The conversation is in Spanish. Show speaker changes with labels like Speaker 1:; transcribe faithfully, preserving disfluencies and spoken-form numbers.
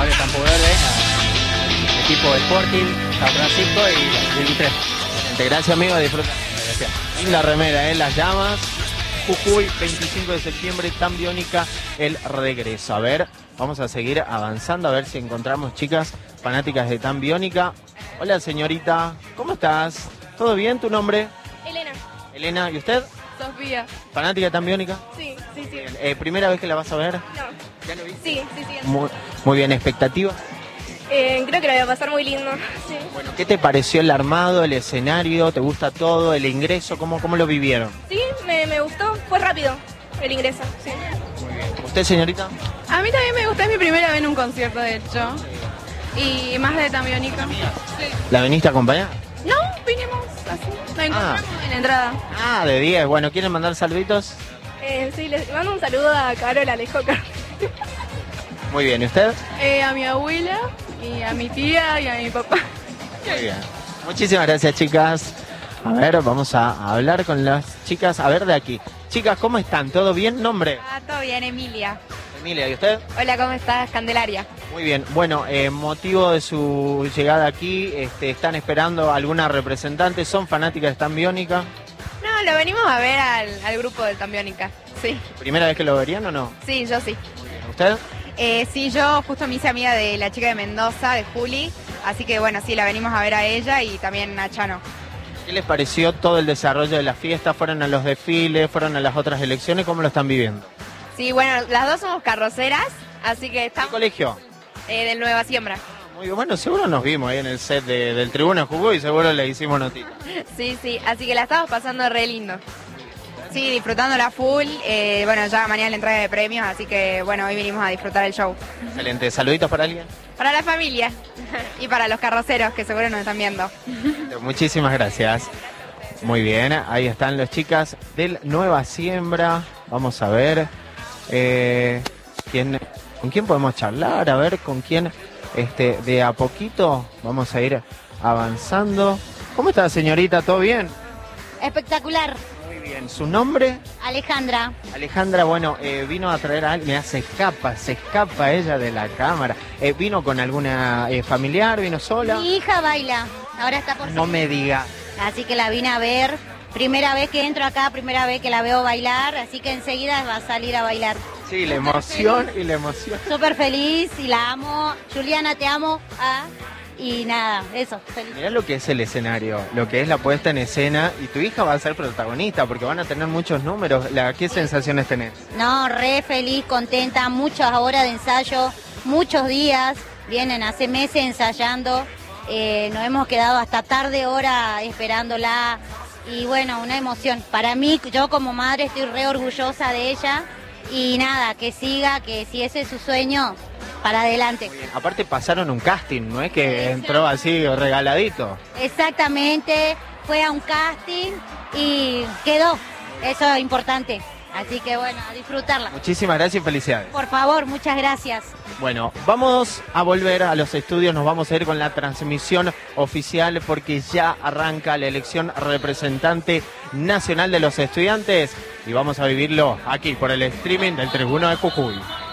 Speaker 1: Barrio Campo Verde, al equipo de Sporting, San Francisco y veintitrés.
Speaker 2: Gracias, amigo, disfruta.
Speaker 1: Gracias.
Speaker 2: Linda remera, ¿eh? Las llamas. Jujuy, veinticinco de septiembre, Tan Biónica, el regreso. A ver, vamos a seguir avanzando, a ver si encontramos chicas fanáticas de Tan Biónica. Hola, señorita, ¿cómo estás? ¿Todo bien? ¿Tu nombre?
Speaker 3: Elena.
Speaker 2: Elena, ¿y usted?
Speaker 3: Sofía.
Speaker 2: ¿Fanática de Tan Biónica?
Speaker 3: Sí, sí, sí.
Speaker 2: Bien. Eh, ¿Primera vez que la vas a ver?
Speaker 3: No.
Speaker 2: ¿Ya lo viste?
Speaker 3: Sí, sí, sí.
Speaker 2: Muy, muy bien, ¿expectativa?
Speaker 3: Eh, creo que lo voy a pasar muy lindo. Sí.
Speaker 2: Bueno, ¿qué te pareció el armado, el escenario? ¿Te gusta todo? ¿El ingreso? ¿Cómo, cómo lo vivieron?
Speaker 3: Sí, me, me gustó. Fue rápido el ingreso. Sí.
Speaker 2: Muy bien. ¿Usted, señorita?
Speaker 4: A mí también me gusta, es mi primera vez en un concierto, de hecho. Y más de Tan Biónica. Sí.
Speaker 2: ¿La veniste a acompañar?
Speaker 4: No, vinimos así. Nos encontramos en la entrada.
Speaker 2: Ah, de diez. Bueno, ¿quieren mandar saluditos?
Speaker 3: Eh, sí, les mando un saludo a Carol Alejoca.
Speaker 2: Muy bien, ¿y usted?
Speaker 4: Eh, a mi abuela, y a mi tía, y a mi papá.
Speaker 2: Muy bien. Muchísimas gracias, chicas. A ver, vamos a hablar con las chicas. A ver, de aquí. Chicas, ¿cómo están? ¿Todo bien? ¿Nombre?
Speaker 5: Ah, todo bien, Emilia.
Speaker 2: Emilia, ¿y usted?
Speaker 5: Hola, ¿cómo estás? Candelaria.
Speaker 2: Muy bien. Bueno, eh, motivo de su llegada aquí, este, ¿están esperando alguna representante? ¿Son fanáticas de Tan Biónica?
Speaker 5: No, lo venimos a ver al, al grupo de Tan Biónica. Sí,
Speaker 2: ¿Primera vez que lo verían o no?
Speaker 5: sí, yo sí.
Speaker 2: Muy bien. ¿Usted?
Speaker 5: Eh, sí, yo justo me hice amiga de la chica de Mendoza, de Juli. Así que bueno, sí, la venimos a ver a ella y también a Chano.
Speaker 2: ¿Qué les pareció todo el desarrollo de la fiesta? ¿Fueron a los desfiles? ¿Fueron a las otras elecciones? ¿Cómo lo están viviendo?
Speaker 5: Sí, bueno, las dos somos carroceras, así que
Speaker 2: ¿Qué
Speaker 5: estamos
Speaker 2: colegio?
Speaker 5: eh, del Nueva Siembra.
Speaker 2: Muy bien. Bueno, seguro nos vimos ahí en el set de- del Tribuna Jujuy y seguro le hicimos notita.
Speaker 5: Sí, sí, así que la estamos pasando re lindo. Sí, disfrutándola full. Eh, bueno, ya mañana la entrega de premios, así que bueno, hoy vinimos a disfrutar el show.
Speaker 2: Excelente. ¿Saluditos para alguien?
Speaker 5: Para la familia y para los carroceros que seguro nos están viendo.
Speaker 2: Muchísimas gracias. Muy bien, ahí están las chicas del Nueva Siembra. Vamos a ver eh, quién, con quién podemos charlar, a ver con quién este, de a poquito vamos a ir avanzando. ¿Cómo está, señorita? ¿Todo bien?
Speaker 6: Espectacular.
Speaker 2: Muy bien. ¿Su nombre?
Speaker 6: Alejandra.
Speaker 2: Alejandra, bueno, eh, vino a traer a alguien, mira, se escapa, se escapa ella de la cámara. Eh, ¿Vino con alguna eh, familiar? ¿Vino sola?
Speaker 6: Mi hija baila. Ahora está por
Speaker 2: No me diga.
Speaker 6: Así que la vine a ver. Primera vez que entro acá, primera vez que la veo bailar. Así que enseguida va a salir a bailar.
Speaker 2: Sí, la emoción y la emoción.
Speaker 6: Súper feliz y la amo. Juliana, te amo. Ah, y nada, eso, feliz.
Speaker 2: Mirá lo que es el escenario, lo que es la puesta en escena, y tu hija va a ser protagonista porque van a tener muchos números. La, ¿Qué sensaciones tenés?
Speaker 6: No, re feliz, contenta. Muchas horas de ensayo, muchos días. Vienen hace meses ensayando. Eh, nos hemos quedado hasta tarde hora esperándola. Y bueno, una emoción. Para mí, yo como madre estoy re orgullosa de ella. Y nada, que siga, que si ese es su sueño, para adelante.
Speaker 2: Aparte pasaron un casting, ¿no es que entró así regaladito?
Speaker 6: Exactamente, fue a un casting y quedó. Eso es importante. Así que bueno, a disfrutarla.
Speaker 2: Muchísimas gracias y felicidades.
Speaker 6: Por favor, muchas gracias.
Speaker 2: Bueno, vamos a volver a los estudios, nos vamos a ir con la transmisión oficial porque ya arranca la elección representante nacional de los estudiantes y vamos a vivirlo aquí por el streaming del Tribuna de Jujuy.